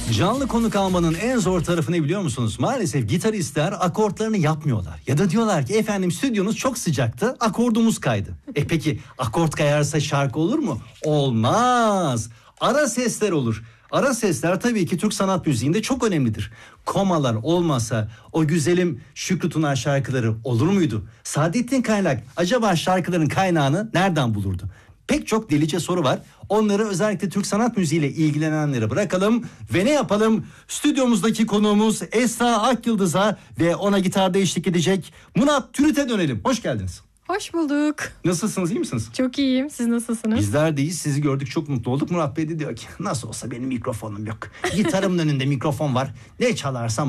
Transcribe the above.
Canlı konuk almanın en zor tarafı ne biliyor musunuz? Maalesef gitaristler akortlarını yapmıyorlar. Ya da diyorlar ki efendim stüdyonuz çok sıcaktı, akordumuz kaydı. Peki akort kayarsa şarkı olur mu? Olmaz. Ara sesler olur. Ara sesler tabii ki Türk sanat müziğinde çok önemlidir. Komalar olmasa o güzelim Şükrü Tunar şarkıları olur muydu? Saadettin Kaynak acaba şarkıların kaynağını nereden bulurdu? Pek çok delice soru var. Onları özellikle Türk sanat müziğiyle ilgilenenlere bırakalım. Ve ne yapalım? Stüdyomuzdaki konuğumuz Esra Akyıldız'a ve ona gitarda eşlik edecek Murat Türüt'e dönelim. Hoş geldiniz. Hoş bulduk. Nasılsınız, iyi misiniz? Çok iyiyim. Siz nasılsınız? Bizler de iyiyiz. Sizi gördük, çok mutlu olduk. Murat Bey de diyor ki nasıl olsa benim mikrofonum yok. Gitarımın önünde mikrofon var. Ne çalarsam